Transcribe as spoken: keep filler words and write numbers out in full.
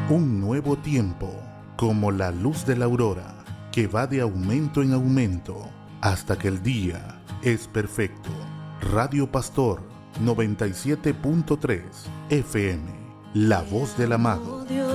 Un nuevo tiempo, como la luz de la aurora, que va de aumento en aumento, hasta que el día es perfecto. Radio Pastor noventa y siete punto tres F M, la voz del amado.